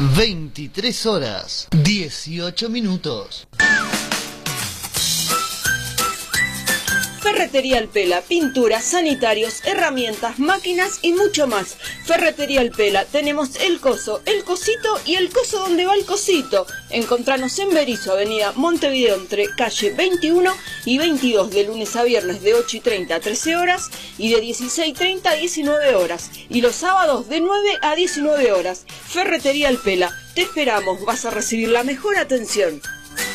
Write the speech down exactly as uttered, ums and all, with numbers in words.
veintitrés horas, dieciocho minutos. Ferretería Alpela, pinturas, sanitarios, herramientas, máquinas y mucho más. Ferretería Alpela, tenemos el coso, el cosito y el coso donde va el cosito. Encontranos en Berisso, avenida Montevideo, entre calle veintiuno y veintidós, de lunes a viernes de ocho y treinta a trece horas y de dieciséis y treinta a diecinueve horas. Y los sábados de nueve a diecinueve horas. Ferretería Alpela, te esperamos, vas a recibir la mejor atención.